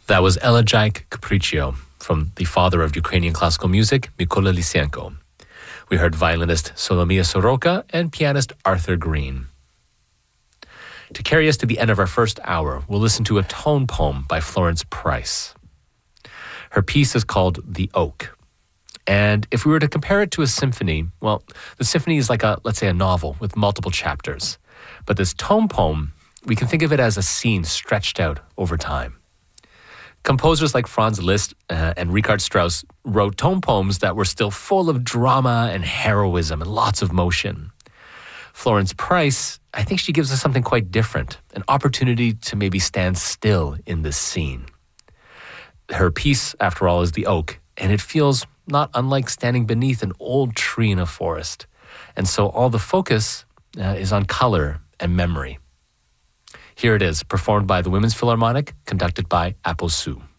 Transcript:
That was Elegiac Capriccio from the father of Ukrainian classical music, Mykola Lysenko. We heard violinist Solomia Soroka and pianist Arthur Green. To carry us to the end of our first hour, we'll listen to a tone poem by Florence Price. Her piece is called The Oak. And if we were to compare it to a symphony, well, the symphony is like let's say a novel with multiple chapters. But this tone poem, we can think of it as a scene stretched out over time. Composers like Franz Liszt and Richard Strauss wrote tone poems that were still full of drama and heroism and lots of motion. Florence Price, I think she gives us something quite different, an opportunity to maybe stand still in this scene. Her piece, after all, is The Oak, and it feels not unlike standing beneath an old tree in a forest. And so all the focus is on color and memory. Here it is, performed by the Women's Philharmonic, conducted by Apo Su.